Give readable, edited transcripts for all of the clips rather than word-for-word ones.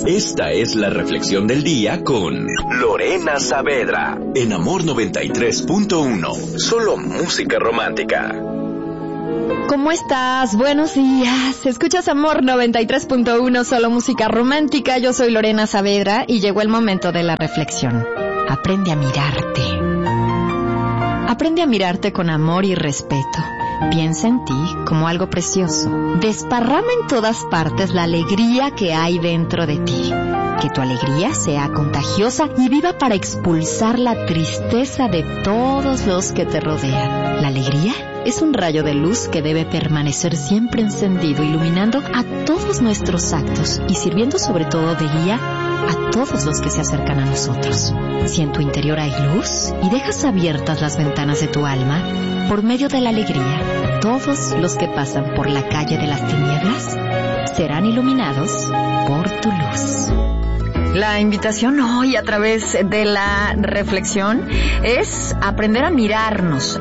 Esta es la reflexión del día con Lorena Saavedra en Amor 93.1. Solo música romántica. ¿Cómo estás? Buenos días. Escuchas Amor 93.1, solo música romántica. Yo soy Lorena Saavedra y llegó el momento de la reflexión. Aprende a mirarte. Aprende a mirarte con amor y respeto. Piensa en ti como algo precioso. Desparrama en todas partes la alegría que hay dentro de ti. Que tu alegría sea contagiosa y viva para expulsar la tristeza de todos los que te rodean. La alegría es un rayo de luz que debe permanecer siempre encendido, iluminando a todos nuestros actos y sirviendo sobre todo de guía a todos los que se acercan a nosotros. Si en tu interior hay luz y dejas abiertas las ventanas de tu alma, por medio de la alegría, todos los que pasan por la calle de las tinieblas serán iluminados por tu luz. La invitación hoy a través de la reflexión es aprender a mirarnos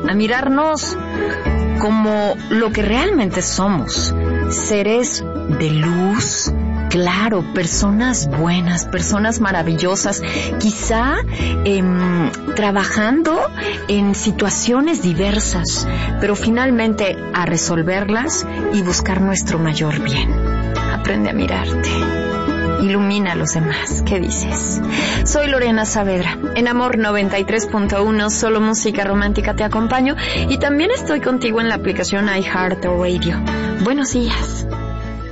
como lo que realmente somos, seres de luz. Claro, personas buenas, personas maravillosas, quizá trabajando en situaciones diversas, pero finalmente a resolverlas y buscar nuestro mayor bien. Aprende a mirarte. Ilumina a los demás. ¿Qué dices? Soy Lorena Saavedra. En Amor 93.1, solo música romántica te acompaño y también estoy contigo en la aplicación iHeartRadio. Buenos días.